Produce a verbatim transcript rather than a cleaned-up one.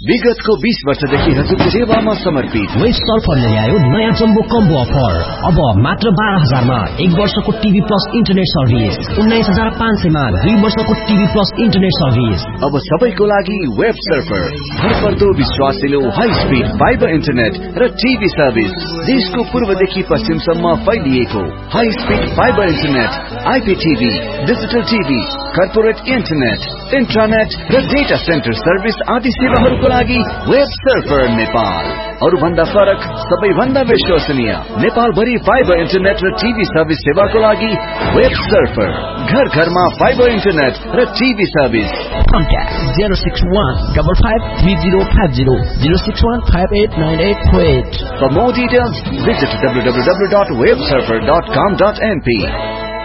विगतको बीस वर्षदेखि हजुरको सेवामा समर्पित वेब सर्फरले ल्यायो नयाँ जम्बो कम्बो अफर। अब मात्र बाह्र हजारमा एक वर्षको टिभी प्लस इन्टरनेट सर्भिस, उन्नाइस हजार पाँच सयमा दुई वर्षको टिभी प्लस इन्टरनेट सर्भिस। अब सबैको लागि वेब सर्फर, भरपर्दो विश्वासिलो हाई स्पिड फाइबर इन्टरनेट र टिभी सर्भिस। देशको पूर्वदेखि पश्चिमसम्म फैलिएको high speed fibre internet, आइपीटीभी, digital TV, corporate internet, इन्ट्रानेट र डेटा सेन्टर सर्भिस आदि सेवाहरूको लागि वेब सर्फर नेपाल। अरु भन्दा फरक, सबैभन्दा विश्वसनीय, नेपाल भरि फाइबर इन्टरनेट र टिभी सर्भिस सेवाको लागि वेब सर्फर। घर घरमा फाइबर इन्टरनेट र TV service. Contact zero six one five five three zero five zero zero six one five eight nine eight four eight. For more details, visit w w w dot web surfer dot com dot m p.